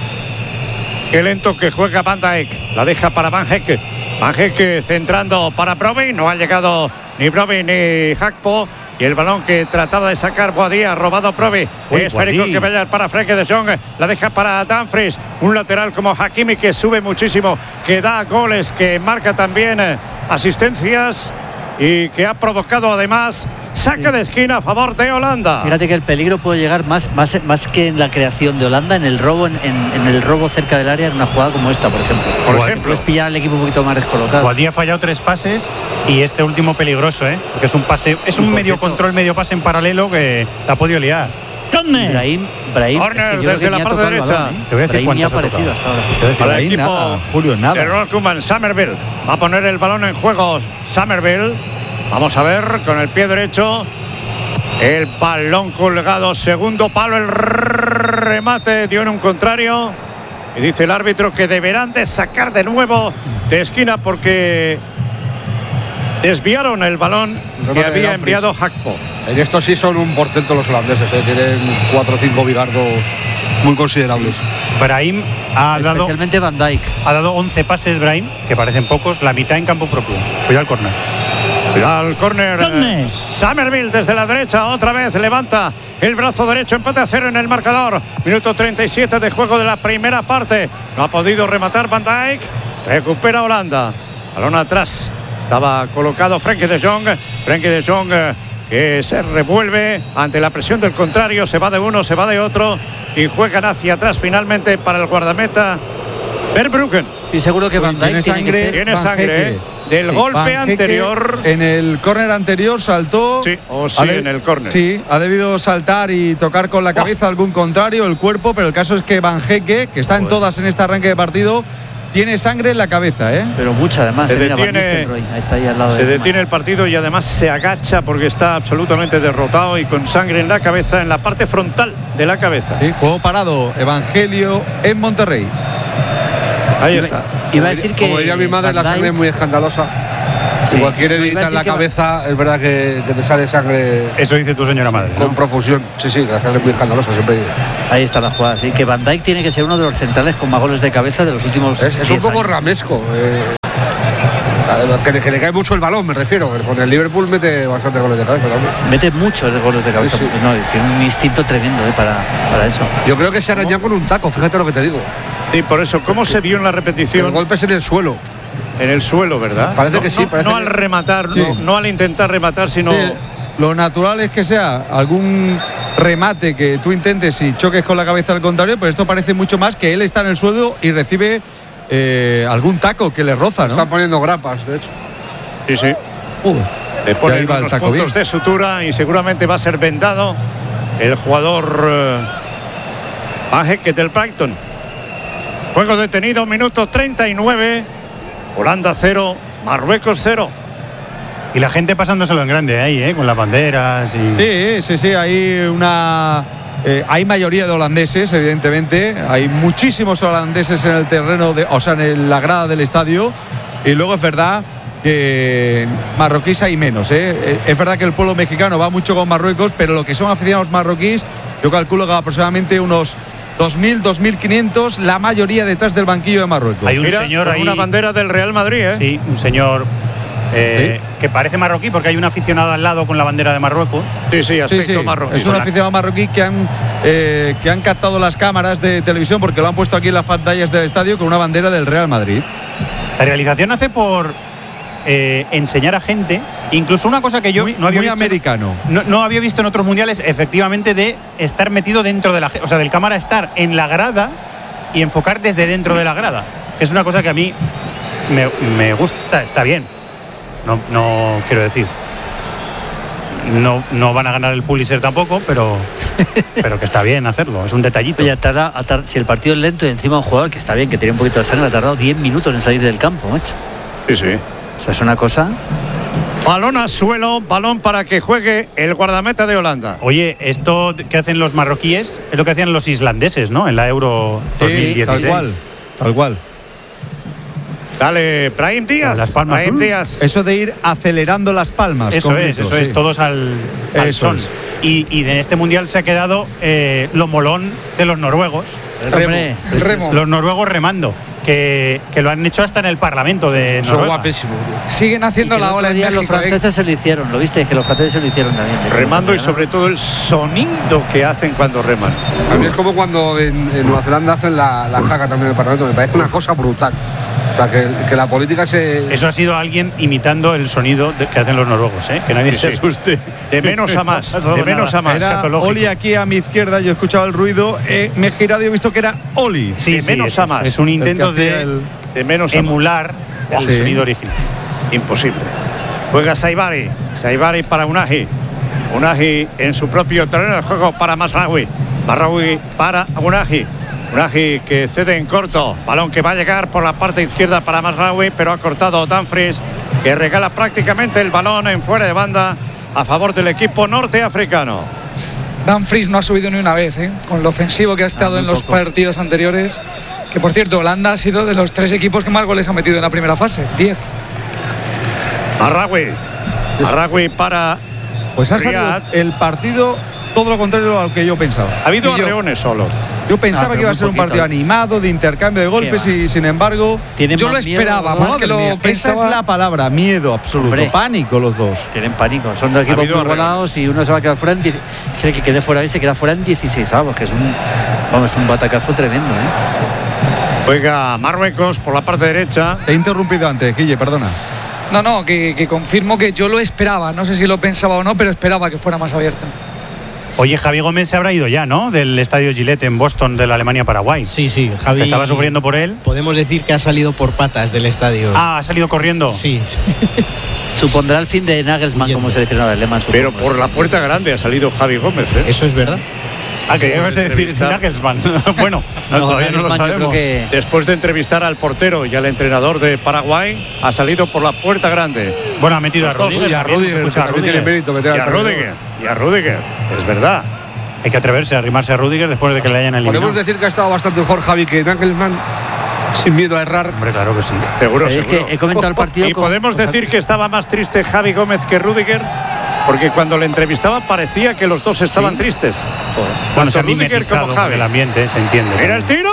Qué lento que juega Van Dijk. La deja para Van Hecke. Van Hecke centrando para Brobbey. No ha llegado ni Brobbey ni Gakpo. Y el balón que trataba de sacar Boadi ha robado Brobbey. Uy, Esférico Boadi. que vaya para Frenkie de Jong. La deja para Dumfries. Un lateral como Hakimi que sube muchísimo. Que da goles. Que marca también eh, asistencias. Y que ha provocado además saque de esquina a favor de Holanda. Fíjate que el peligro puede llegar más, más, más que en la creación de Holanda, en el robo, en, en- en el robo cerca del área, en una jugada como esta, por ejemplo. Por Guau, ejemplo. Puedes pillar al equipo un poquito más descolocado. Guadí ha fallado tres pases y este último peligroso, ¿eh? Porque es un pase, es un por medio cierto- control, medio pase en paralelo que la ha podido liar. Brahim, Brahim, Corner es que yo creo desde que la ni ha parte tocado el derecha. balón, ¿eh? Te voy a decir Brahim ni ha cuántas ha aparecido hasta ahora. Te voy a decir, Para el Ahí equipo nada, Julio, nada. de Ronald Koeman, Somerville va a poner el balón en juego. Somerville, vamos a ver con el pie derecho. El balón colgado, segundo palo, el remate dio en un contrario. Y dice el árbitro que deberán de sacar de nuevo de esquina porque desviaron el balón Remate que de había Dumfries. enviado Gakpo. En esto sí son un portento los holandeses, ¿eh? Tienen cuatro o cinco bigardos muy considerables. Brahim ha dado, Especialmente Van Dijk. ha dado once pases, Brahim, que parecen pocos, la mitad en campo propio. Cuidado al córner. Al córner. eh, Somerville desde la derecha, otra vez levanta el brazo derecho, empate a cero en el marcador. Minuto treinta y siete de juego de la primera parte. No ha podido rematar Van Dijk. Recupera Holanda. Balón atrás. Estaba colocado Frenkie de Jong. Frenkie de Jong eh, que se revuelve ante la presión del contrario. Se va de uno, se va de otro. Y juegan hacia atrás finalmente para el guardameta Verbruggen. Estoy seguro que Van Dijk Tiene tiene que sangre, ser. Tiene Van sangre, Hecke. ¿eh? Del Sí, golpe Van Hecke anterior. En el córner anterior saltó. Sí, o sí, Ha de- en el córner. Sí, ha debido saltar y tocar con la cabeza algún contrario, el cuerpo, pero el caso es que Van Hecke, que está en todas en este arranque de partido, tiene sangre en la cabeza, ¿eh? Pero mucha además. Se eh, mira, detiene, Van Nistelrooy, ahí está ahí al lado se de detiene el partido y además se agacha porque está absolutamente derrotado y con sangre en la cabeza, en la parte frontal de la cabeza. Sí, juego parado, Evangelio en Monterrey. Ahí iba, está. Iba a decir que Como diría mi madre, la sangre es muy escandalosa. Sí. Si cualquier No, iba a herida en decir la que va- cabeza, es verdad que, que te sale sangre Eso dice tu señora madre, con ¿no? profusión. Sí, sí, la sangre es muy escandalosa, siempre digo. Ahí está la jugada, sí, que Van Dijk tiene que ser uno de los centrales con más goles de cabeza de los últimos Es, es un diez poco años. ramesco. eh, que, le- que le cae mucho el balón, me refiero. que Con el Liverpool mete bastante goles de cabeza también. Mete muchos goles de cabeza. Sí, sí. No, tiene un instinto tremendo eh, para, para eso. Yo creo que se araña con un taco, fíjate lo que te digo. Y por eso, ¿cómo se vio en la El repetición? golpe es en el suelo. En el suelo, ¿verdad? Parece No, que sí, no, parece no que- al rematar, Sí. no, no al intentar rematar, sino... Sí, lo natural es que sea algún remate que tú intentes y choques con la cabeza al contrario, pero esto parece mucho más que él está en el suelo y recibe eh, algún taco que le roza, ¿no? Están poniendo grapas, de hecho. Sí, sí. Uh, Le ya ponen iba el unos taco puntos bien. de sutura y seguramente va a ser vendado el jugador eh, Van Hekke del Brighton. Juego detenido, minuto treinta y nueve. Holanda cero, Marruecos cero. Y la gente pasándoselo en grande ahí, ¿eh? Con las banderas y... Sí, sí, sí, hay una... eh, hay mayoría de holandeses, evidentemente. Hay muchísimos holandeses en el terreno, de, o sea, en la grada del estadio. Y luego es verdad que marroquíes hay menos, ¿eh? Es verdad que el pueblo mexicano va mucho con Marruecos, pero lo que son aficionados marroquíes, yo calculo que aproximadamente unos dos mil, dos mil quinientos, la mayoría detrás del banquillo de Marruecos. Hay un Mira, señor con ahí... una bandera del Real Madrid, ¿eh? Sí, un señor eh, que parece marroquí porque hay un aficionado al lado con la bandera de Marruecos. Sí, sí, Sí, aspecto sí, marroquí. es un aficionado marroquí que han, eh, que han captado las cámaras de televisión porque lo han puesto aquí en las pantallas del estadio con una bandera del Real Madrid. La realización hace por eh, enseñar a gente, incluso una cosa que yo Muy, no había muy visto, americano. No, no había visto en otros mundiales, efectivamente, de estar metido dentro de la... O sea, del cámara estar en la grada y enfocar desde dentro de la grada. Que es una cosa que a mí me, me gusta, está bien. No, no quiero decir. No, no van a ganar el Pulitzer tampoco, pero, pero que está bien hacerlo, es un detallito. Oye, tarda, a tar- si el partido es lento y encima un jugador que está bien, que tiene un poquito de sangre, ha tardado diez minutos en salir del campo, macho. Sí, sí. O sea, es una cosa... Balón al suelo, balón para que juegue el guardameta de Holanda. Oye, esto que hacen los marroquíes es lo que hacían los islandeses, ¿no? En la Euro dos mil Sí, dieciséis. tal cual, tal cual. Dale, Brahim Díaz. Las palmas. Brahim Díaz. Eso de ir acelerando las palmas. Eso con es, gritos, eso sí. es, todos al, al Eso son. es. Y, y en este mundial se ha quedado eh, lo molón de los noruegos. El remo, Hombre, el remo. Los noruegos remando, que, que lo han hecho hasta en el Parlamento de Son Noruega. guapísimos. tío. Siguen Y haciendo que el la otro ola en día México. los franceses se lo hicieron, ¿lo viste? Que los franceses se lo hicieron también. Remando y sobre todo el sonido que hacen cuando reman. A mí es como cuando en, en Nueva Zelanda hacen la, la caca también en el Parlamento. Me parece una cosa brutal. O sea, que, que la política se... Eso ha sido alguien imitando el sonido de- que hacen los noruegos, ¿eh? Que nadie Sí, se sí. asuste. De menos a más, No ha pasado de menos nada. a más. Era Escatológico. Oli aquí a mi izquierda, yo he escuchado el ruido, eh, me he girado y he visto que era Oli. Sí, de sí, menos es, a más. Es un intento El que hacía de el- De menos a más. emular el Sí. sonido original. Imposible. Juega Saibari. Saibari para Unagi. Unagi en su propio terreno de juego para Masraoui. Masraoui para Unagi. Unagi que cede en corto. Balón que va a llegar por la parte izquierda para Masraoui, pero ha cortado Dumfries, que regala prácticamente el balón en fuera de banda a favor del equipo norteafricano. Dumfries no ha subido ni una vez, ¿eh? Con lo ofensivo que ha estado muy en los poco. partidos anteriores. Que por cierto, Holanda ha sido de los tres equipos que más goles ha metido en la primera fase. diez. Masraoui. Masraoui para... Pues ha salido Riyad. el partido todo lo contrario a lo que yo pensaba. Ha habido Y yo- arreones solo. Yo pensaba Ah, pero que iba a muy ser un poquito, partido ¿eh? animado, de intercumber de golpes va. y sin embargo... Tienen Yo más lo miedo esperaba, los dos. más que Madre lo mía, esa es pensaba. la palabra, miedo absoluto, Hombre. pánico los dos. Tienen pánico, son dos equipos habido muy volados y uno se va a quedar fuera en die- el que quede fuera hoy se queda fuera en dieciséis avos, que es un vamos, un batacazo tremendo, ¿eh? Juega Marruecos por la parte derecha. Te he interrumpido antes, Guille, perdona. No, no, que, que confirmo que yo lo esperaba. No sé si lo pensaba o no, pero esperaba que fuera más abierto. Oye, Javi Gómez se habrá ido ya, ¿no? Del estadio Gillette en Boston de la Alemania-Paraguay. Sí, sí, Javi. Estaba sufriendo por él. Podemos decir que ha salido por patas del estadio. Ah, ha salido corriendo. Sí. Supondrá el fin de Nagelsmann Huyendo. como seleccionador alemán, supongo. Pero por la puerta grande ha salido Javi Gómez, ¿eh? Eso es verdad. Ah, que ibas a decir Entrevistar. Nagelsmann. Bueno, no, No, todavía no lo Nagelsmann yo sabemos. creo que- Después de entrevistar al portero y al entrenador de Paraguay, ha salido por la puerta grande. Bueno, ha metido a Los dos. Rudiger. Y a también, Rudiger, que escucha, a también tiene Rudiger. mérito meter Y al a perdedor. Rudiger, y a Rudiger, es verdad. Hay que atreverse a arrimarse a Rudiger después de que le hayan eliminado. Podemos decir que ha estado bastante mejor Javi que Nagelsmann, sin miedo a errar. Hombre, claro que sí. Seguro, Sí, es seguro. que he comentado el partido Y con- podemos decir que estaba más triste Javi Gómez que Rudiger, porque cuando le entrevistaba parecía que los dos estaban tristes. Bueno, se ha Tanto Rudiger mimetizado como con Javi. el ambiente, se entiende. ¡Mira el tiro!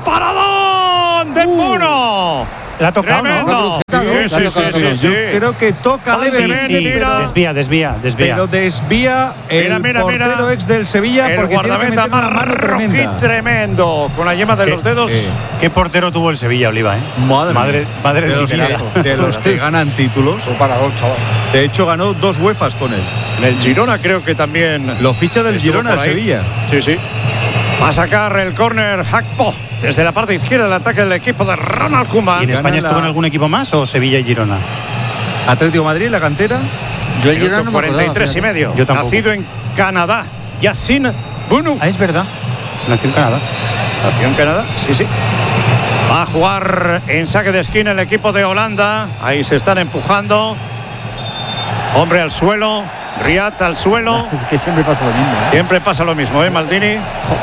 ¡Paradón de Bono! La ha tocado, ¡Tremendo! ¿no? Sí, sí, La ha sí, tocado, sí, ¿no? sí. Creo que toca Pase, levemente, ven, tira. Desvía, desvía, desvía. pero desvía el Mira, mira, portero mira. ex del Sevilla El porque tiene que guardameta meter una mano marroquí tremenda. tremendo, con la yema de ¿Qué? los dedos. Eh, ¿Qué portero tuvo el Sevilla, Oliva? Eh? Madre, madre, mía. madre de, de los mi que, pedazo. de los que ganan títulos. Un parador, chaval. De hecho, ganó dos UEFAs con él. En el Girona creo que también. Lo ficha del estuvo Girona por al ahí. Sevilla. Sí, sí. Va a sacar el córner Hakpo desde la parte izquierda del ataque del equipo de Ronald ¿Y Koeman. en España Gana estuvo la- en algún equipo más o Sevilla y Girona? Atlético de Madrid, la cantera. Yo el Girona Minuto no me cuarenta y tres y acordaba, medio. Yo tampoco. Nacido en Canadá. Yassin Bunu. Ah, es verdad. Nació en Canadá. Nació en Canadá, sí, sí. Va a jugar en saque de esquina el equipo de Holanda. Ahí se están empujando. Hombre al suelo. Riat al suelo. Es que siempre pasa lo mismo. ¿eh? Siempre pasa lo mismo, ¿eh, Maldini?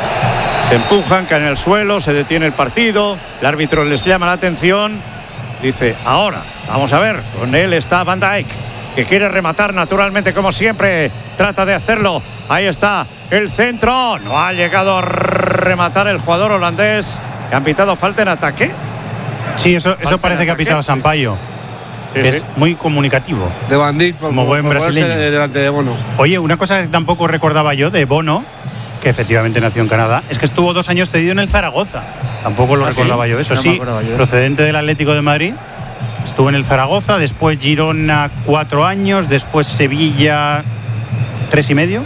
Se empujan, caen en el suelo, se detiene el partido. El árbitro les llama la atención. Dice, ahora, vamos a ver. Con él está Van Dijk, que quiere rematar naturalmente, como siempre. Trata de hacerlo. Ahí está el centro. No ha llegado a rematar el jugador holandés. ¿Le han pitado falta en ataque? Sí, eso, eso Falta parece en que ha ataque. pitado Sampaio. Sí, es sí. muy comunicativo. De Van Dijk, Como buen por ponerse brasileño. delante de Bono. Oye, una cosa que tampoco recordaba yo de Bono, que efectivamente nació en Canadá, es que estuvo dos años cedido en el Zaragoza. Tampoco lo ¿Ah, sí? recordaba yo eso. No me Sí, acordaba yo de eso. procedente del Atlético de Madrid. Estuvo en el Zaragoza, después Girona cuatro años, después Sevilla tres y medio.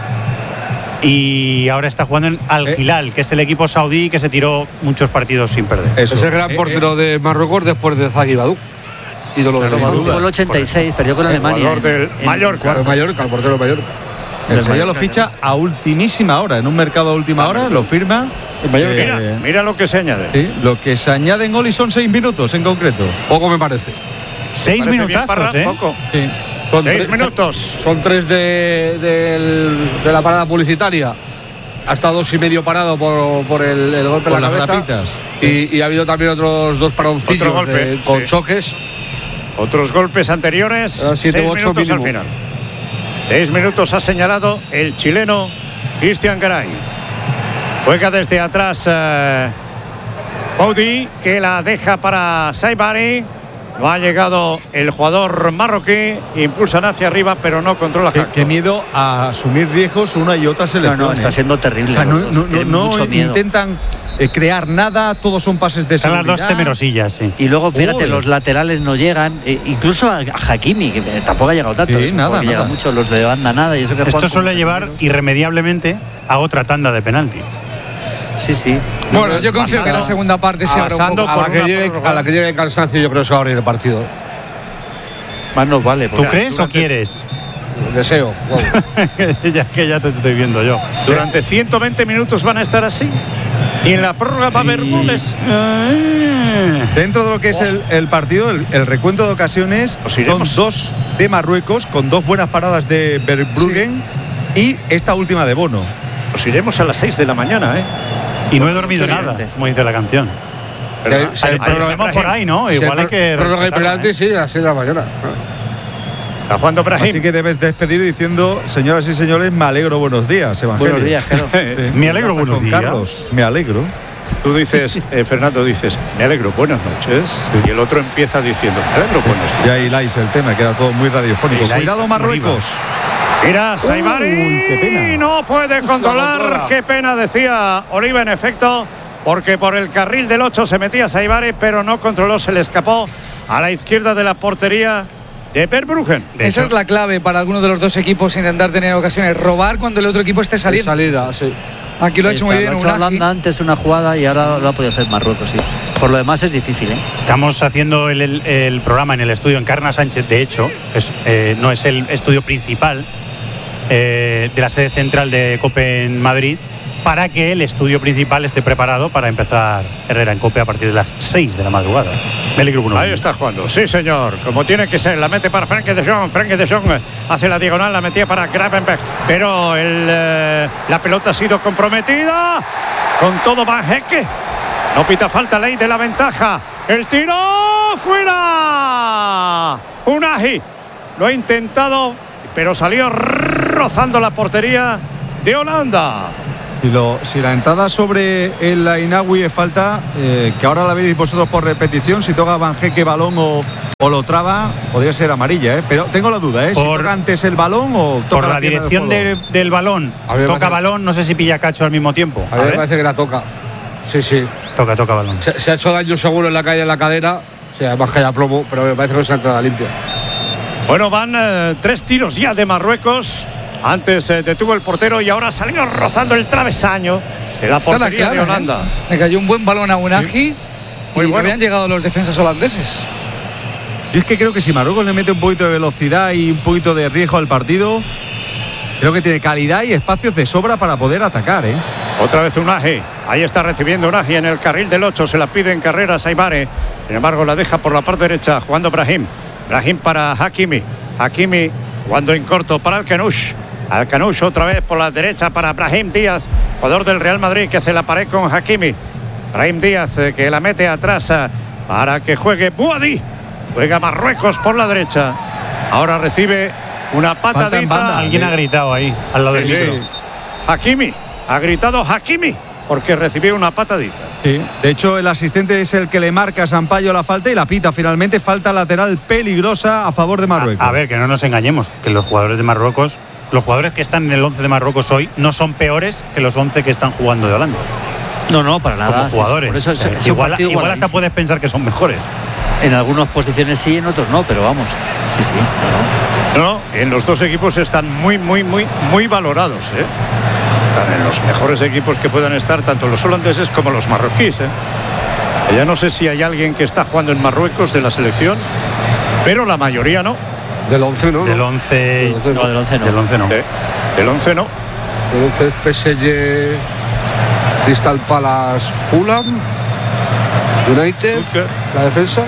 Y ahora está jugando en Al Eh. Hilal, que es el equipo saudí que se tiró muchos partidos sin perder. Eso. Es el gran Eh, portero de Marruecos después de Zaghi Badou. Ídolo de Claro, sin cuando duda. jugó el ochenta y seis, perdió con El Alemania. jugador del en- en Mallorca. cuartos. de Mallorca, el portero de Mallorca. El Del Sevilla lo Mallorca, ficha a ultimísima hora, en un mercado a última hora, lo firma. El Mallorca. Mira, Eh, mira lo que se añade. Sí, lo que se añade en gol y son seis minutos en concreto. Poco me parece. Seis Parece bien, minutazos, Parra, ¿eh? poco. Sí. Son Seis tres- minutos. Son tres de, del- de la parada publicitaria. Ha estado dos y medio parado por, por el, el golpe Por en la las cabeza. rapitas. Y, y ha habido también otros dos paroncillos Otro golpe, de- con sí. choques. Otros golpes anteriores. Eran siete seis u ocho minutos al mínimo. final. Seis minutos ha señalado el chileno Cristian Garay. Juega desde atrás eh, Baudi, que la deja para Saibari. No ha llegado el jugador marroquí. Impulsan hacia arriba, pero no controla. Qué, Hakpo. qué miedo a asumir riesgos una y otra No, selección. no, está ¿eh? siendo terrible. O sea, no, los dos, no- no- tienen no mucho miedo. intentan eh, crear nada, todos son pases de Están las seguridad. dos temerosillas, sí. Y luego, fíjate, Joder. los laterales no llegan, eh, incluso a, a Hakimi, que tampoco ha llegado tanto. Sí, eso, nada, porque llega nada. mucho, los de banda nada. Y eso que Esto juegan suele como llevar tremendos. irremediablemente a otra tanda de penaltis. Sí, sí. Bueno, yo confío que la segunda parte se abra un Avanzando poco. A la, por que una llegue, prórroga. a la que llegue el cansancio, yo creo que se va a abrir el partido. Más nos vale. ¿Tú porque- crees o durante- quieres? Deseo. Vamos. ya que ya te estoy viendo yo. Durante ciento veinte minutos van a estar así. Y en la prórroga va a haber goles. Dentro de lo que es el, el partido, el, el recuento de ocasiones Nos son iremos. dos de Marruecos, con dos buenas paradas de Verbruggen y esta última de Bono. Nos iremos a las seis de la mañana, ¿eh? Y no he dormido nada, Excelente. como dice la canción. ¿Verdad? Sí, Ahí- sí, ahí pero está Estamos por Brahim. ahí, ¿no? Si Igual hay hay que. prórroga y respetarla, penalti, ¿eh? sí, a las seis de la mañana. Está jugando Brahim. Así que debes despedir diciendo, señoras y señores, me alegro, buenos días, Evangelio. Buenos días, Jero. Sí. Me alegro, Con buenos días. Carlos, me alegro. Tú dices, eh, Fernando, dices, me alegro, buenas noches. Y el otro empieza diciendo, me alegro, buenas noches. Y ahí láis el tema, queda todo muy radiofónico. Y láis Cuidado, Marruecos. Mira, Saibari Uy, qué pena. no puede controlar. controla. Qué pena, decía Oliva, en efecto, porque por el carril del ocho se metía Saibari, pero no controló, se le escapó a la izquierda de la portería de Verbruggen. De Esa hecho, es la clave para alguno de los dos equipos, intentar tener ocasiones. Robar cuando el otro equipo esté De saliendo. salida, sí. Aquí lo ha Ahí hecho está, muy bien lo ha hecho Unagi. Holanda antes una jugada y ahora lo ha podido hacer Marruecos, sí. Por lo demás es difícil, ¿eh? Estamos haciendo el, el- el programa en el estudio Encarna Sánchez, de hecho, que es, eh, no es el estudio principal eh, de la sede central de COPE en Madrid. para que el estudio principal esté preparado para empezar Herrera en Cope a partir de las seis de la madrugada. Ahí está jugando, sí señor, como tiene que ser. La mete para Frenkie de Jong. Frenkie de Jong hace la diagonal, la metía para Gravenberch, pero el, eh, la pelota ha sido comprometida. Con todo Van Hecke. No pita falta, ley de la ventaja. El tiro fuera. Unai lo ha intentado, pero salió rozando la portería de Holanda. Si, lo, si la entrada sobre el Ainawi es falta, eh, que ahora la veis vosotros por repetición, si toca Van Hecke balón o, o lo traba, podría ser amarilla, ¿eh? Pero tengo la duda, ¿eh? Si por, toca antes el balón o toca por la, la dirección del, de, del balón. Toca parece, balón, no sé si pilla cacho al mismo tiempo. A, a mí me parece que la toca. Sí, sí. Toca, toca balón. Se, se ha hecho daño seguro en la calle, en la cadera. O sea, además que haya plomo, pero me parece que es una entrada limpia. Bueno, van eh, tres tiros ya de Marruecos. Antes eh, detuvo el portero y ahora salió rozando el travesaño en la portería la clara, de Holanda. ¿eh? Le cayó un buen balón a Unai, sí. Muy y bueno. Habían llegado los defensas holandeses. Yo es que creo que si Marruecos le mete un poquito de velocidad y un poquito de riesgo al partido, creo que tiene calidad y espacios de sobra para poder atacar, ¿eh? Otra vez Unai. Ahí está recibiendo Unai en el carril del ocho. Se la pide en carrera Saibare. Sin embargo, la deja por la parte derecha jugando Brahim. Brahim para Hakimi. Hakimi jugando en corto para Alcanush. Alcanush otra vez por la derecha para Brahim Díaz, jugador del Real Madrid, que hace la pared con Hakimi. Brahim Díaz eh, que la mete atrás eh, para que juegue Buadi. Juega Marruecos por la derecha. Ahora recibe una patadita. Banda, alguien sí. ha gritado ahí, al lado del micro. Sí. Hakimi. Ha gritado Hakimi porque recibió una patadita. Sí, de hecho el asistente es el que le marca a Sampaio la falta y la pita finalmente. Falta lateral peligrosa a favor de Marruecos. A, a ver, que no nos engañemos, que los jugadores de Marruecos, los jugadores que están en el once de Marruecos hoy no son peores que los once que están jugando de Holanda. No, no, para nada. Como jugadores. Por eso es, es igual, igual hasta puedes pensar que son mejores. En algunas posiciones sí, en otros no, pero vamos. Sí, sí. No, no, en los dos equipos están muy, muy, muy, muy valorados, ¿eh? En los mejores equipos que puedan estar tanto los holandeses como los marroquíes, ¿eh? Ya no sé si hay alguien que está jugando en Marruecos de la selección, pero la mayoría no. Del once no. Del once no. no, del once no. Del once no. Eh, del once no. Del once es P S G, Crystal Palace, Fulham, United, okay. La defensa.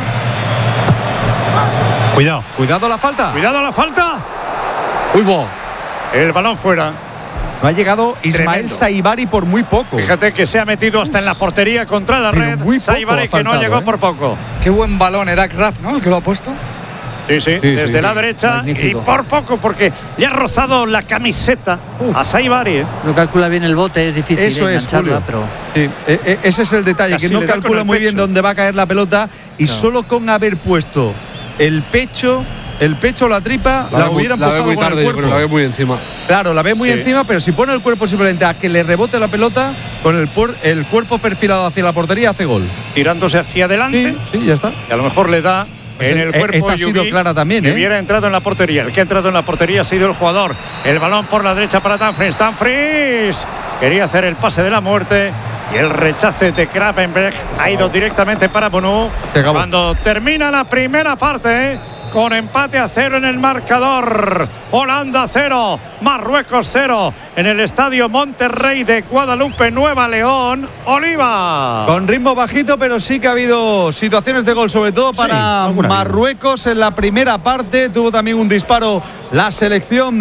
Cuidado. Cuidado la falta. Cuidado la falta. Uy, bo. El balón fuera. No ha llegado Ismael Saibari por muy poco. Fíjate que se ha metido hasta en la portería contra la red. Saibari que no llegó, ¿eh? Por poco. Qué buen balón era Graf, ¿no? El que lo ha puesto. Sí, sí, sí desde sí, la sí. derecha. Magnífico. Y por poco, porque le ha rozado la camiseta uh. a Saibari, ¿eh? No calcula bien el bote, es difícil. Eso es, Julio. Pero... Sí. E -e ese es el detalle, Casi que no calcula muy bien dónde va a caer la pelota y no. solo con haber puesto el pecho... El pecho o la tripa la, la hubiera empujado con tarde, el cuerpo. Pero la ve muy encima. Claro, la ve muy sí. encima, pero si pone el cuerpo simplemente a que le rebote la pelota, con el, el cuerpo perfilado hacia la portería, hace gol. Tirándose hacia adelante. Sí, sí, ya está. Y a lo mejor le da pues en es, el cuerpo. Esta ha sido clara también, ¿eh? Que hubiera entrado en la portería. El que ha entrado en la portería ha sido el jugador. El balón por la derecha para Dumfries. Dumfries quería hacer el pase de la muerte. Y el rechace de Gravenberch ha ido directamente para Bonu. Cuando termina la primera parte, ¿eh? Con empate a cero en el marcador. Holanda cero, Marruecos cero. En el estadio Monterrey de Guadalupe, Nueva León, Oliva. Con ritmo bajito, pero sí que ha habido situaciones de gol, sobre todo para sí, Marruecos en la primera parte. Tuvo también un disparo la selección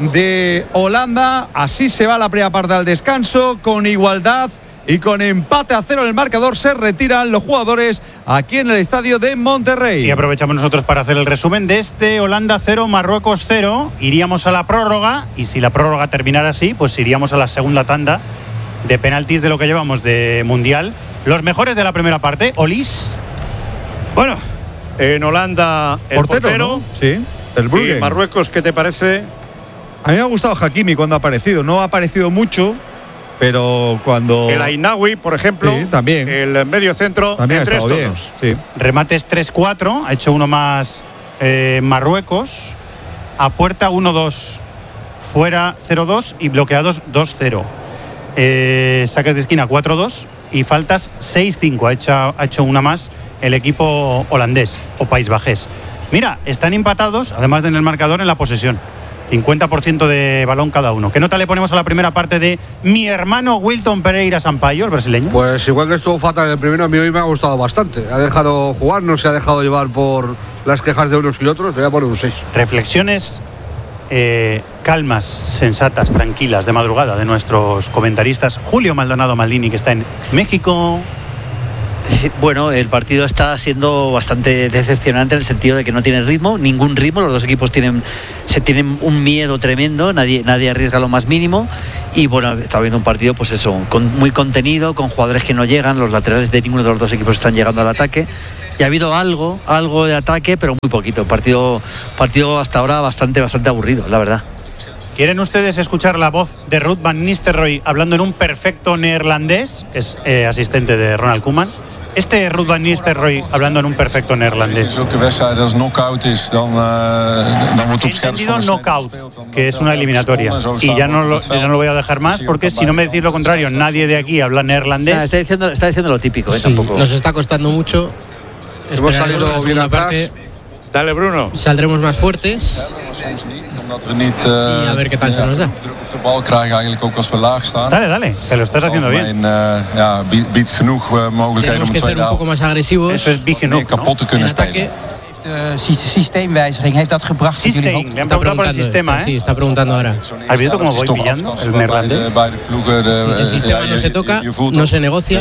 de Holanda. Así se va la primera parte al descanso, con igualdad. Y con empate a cero en el marcador se retiran los jugadores aquí en el estadio de Monterrey. Y aprovechamos nosotros para hacer el resumen de este Holanda cero, Marruecos cero. Iríamos a la prórroga y si la prórroga terminara así, pues iríamos a la segunda tanda de penaltis de lo que llevamos de Mundial. Los mejores de la primera parte, Olis. Bueno, en Holanda el portero, portero ¿no? Sí, el Brugge. ¿Y Marruecos qué te parece? A mí me ha gustado Hakimi cuando ha aparecido. No ha aparecido mucho, pero cuando... El Ainawi, por ejemplo, sí, también. El medio centro, también entre estos bien. dos. Sí. Remates tres cuatro, ha hecho uno más eh, Marruecos. A puerta uno dos, fuera cero dos y bloqueados dos cero. Eh, saques de esquina cuatro dos y faltas seis cinco. Ha hecho, ha hecho una más el equipo holandés o país bajés. Mira, están empatados, además de en el marcador, en la posesión. cincuenta por ciento de balón cada uno. ¿Qué nota le ponemos a la primera parte de mi hermano Wilton Pereira Sampaio, el brasileño? Pues igual que estuvo fatal el primero, a mí hoy me ha gustado bastante. Ha dejado jugar, no se ha dejado llevar por las quejas de unos y otros. Le voy a poner un seis. Reflexiones eh, calmas, sensatas, tranquilas, de madrugada, de nuestros comentaristas. Julio Maldonado Maldini, que está en México. Bueno, el partido está siendo bastante decepcionante en el sentido de que no tiene ritmo, ningún ritmo. Los dos equipos tienen, se tienen un miedo tremendo, nadie, nadie arriesga lo más mínimo. Y bueno, está viendo un partido, pues eso, con, muy contenido, con jugadores que no llegan, los laterales de ninguno de los dos equipos están llegando al ataque. Y ha habido algo, algo de ataque, pero muy poquito. Partido, partido hasta ahora bastante, bastante aburrido, la verdad. ¿Quieren ustedes escuchar la voz de Ruud van Nistelrooy hablando en un perfecto neerlandés? Es eh, asistente de Ronald Koeman. Este Ruud van Nistelrooy hablando en un perfecto neerlandés. He entendido knockout, que es una eliminatoria. Y ya no, lo, ya no lo voy a dejar más, porque si no me decís lo contrario, nadie de aquí habla neerlandés. Está diciendo, está diciendo lo típico, ¿eh? Sí, Tampoco. nos está costando mucho. Hemos salido la bien atrás. parte. Dale, Bruno. Saldremos más fuertes y a ver qué tal se nos da. Dale, dale, te lo estás haciendo bien. Tenemos que ser un poco más agresivos. Eso es big enough, ¿no? En ataque. de systeemwijziging heeft dat gebracht dat jullie Systeem, ook... me han preguntado por el sistema, ¿eh? Sí, está preguntando ahora. ¿Has visto cómo voy pillando el neerlandés? El sistema no se toca, no se negocia.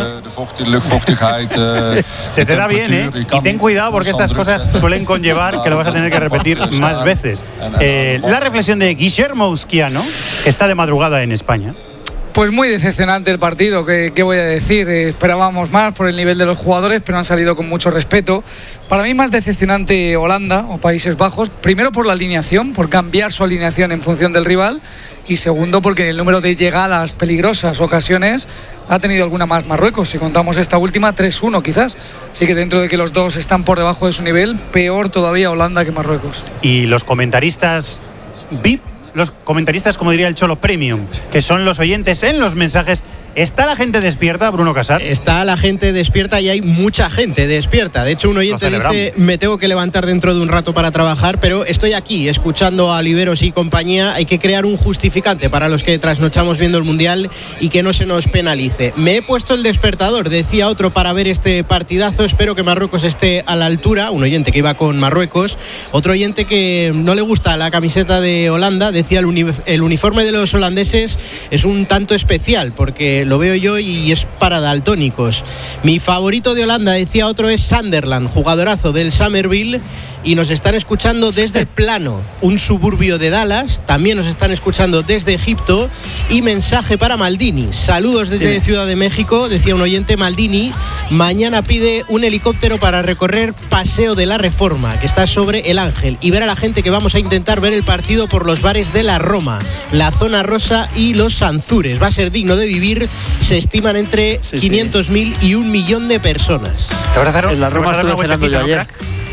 Se te da bien, ¿eh? Y ten cuidado porque estas cosas suelen conllevar que lo vas a tener que repetir más veces. Eh, la reflexión de Guillermo Usquiano, que está de madrugada en España. Pues muy decepcionante el partido, ¿qué, qué voy a decir? Eh, esperábamos más por el nivel de los jugadores, pero han salido con mucho respeto. Para mí más decepcionante Holanda o Países Bajos, primero por la alineación, por cambiar su alineación en función del rival, y segundo porque el número de llegadas peligrosas, ocasiones, ha tenido alguna más Marruecos. Si contamos esta última, tres uno quizás. Así que dentro de que los dos están por debajo de su nivel, peor todavía Holanda que Marruecos. Y los comentaristas V I P, los comentaristas, como diría el Cholo, Premium, que son los oyentes en los mensajes. ¿Está la gente despierta, Bruno Casar? Está la gente despierta y hay mucha gente despierta. De hecho, un oyente dice, me tengo que levantar dentro de un rato para trabajar, pero estoy aquí escuchando a Oliveros y compañía. Hay que crear un justificante para los que trasnochamos viendo el Mundial y que no se nos penalice. Me he puesto el despertador, decía otro, para ver este partidazo. Espero que Marruecos esté a la altura. Un oyente que iba con Marruecos. Otro oyente que no le gusta la camiseta de Holanda. Decía, el, uni- el uniforme de los holandeses es un tanto especial porque lo veo yo y es para daltónicos. Mi favorito de Holanda, decía otro, es Sunderland, jugadorazo del Summerville, y nos están escuchando desde Plano, un suburbio de Dallas. También nos están escuchando desde Egipto. Y mensaje para Maldini, saludos desde sí. Ciudad de México, decía un oyente. Maldini mañana pide un helicóptero para recorrer Paseo de la Reforma, que está sobre el Ángel, y ver a la gente que vamos a intentar ver el partido por los bares de la Roma, la Zona Rosa y los Sanzures. Va a ser digno de vivir. Se estiman entre sí, quinientos mil sí. y un millón de personas. En la Roma estuve cenando yo ayer.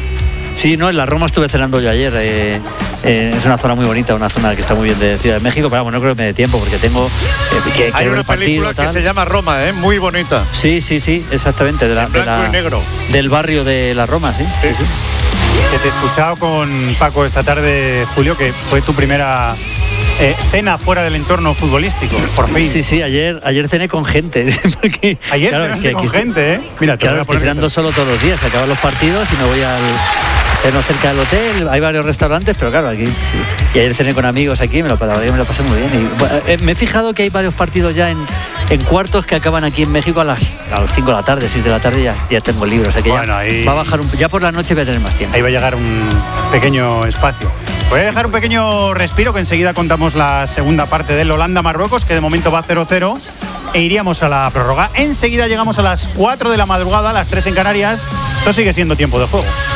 Sí, no, en la Roma estuve cenando yo ayer. Eh, eh, es una zona muy bonita, una zona que está muy bien de Ciudad de México, pero vamos, no creo que me dé tiempo porque tengo eh, que, que hay una película partido, que se llama Roma, ¿eh? Muy bonita. Sí, sí, sí, exactamente. De la, en blanco de la, y negro. Del barrio de la Roma, sí. sí, sí. sí. Que te he escuchado con Paco esta tarde, Julio, que fue tu primera eh, cena fuera del entorno futbolístico, por fin. Sí, sí, ayer, ayer cené con gente. Porque, ayer claro, cenaste con gente, ¿eh? Mira, te claro, voy a poner estoy cenando solo todos los días, se acaban los partidos y me voy al... Ceno cerca del hotel, hay varios restaurantes, pero claro, aquí sí. Y ayer cené con amigos aquí, me lo, me lo pasé muy bien. Y, bueno, eh, me he fijado que hay varios partidos ya en, en cuartos que acaban aquí en México a las, a las cinco de la tarde, seis de la tarde, ya, ya tengo el libro. O sea que bueno, ya ahí, va a bajar un, ya por la noche voy a tener más tiempo. Ahí va a llegar un pequeño espacio. Voy a dejar un pequeño respiro, que enseguida contamos la segunda parte del Holanda-Marruecos, que de momento va cero cero, e iríamos a la prórroga. Enseguida llegamos a las cuatro de la madrugada, a las tres en Canarias. Esto sigue siendo tiempo de juego.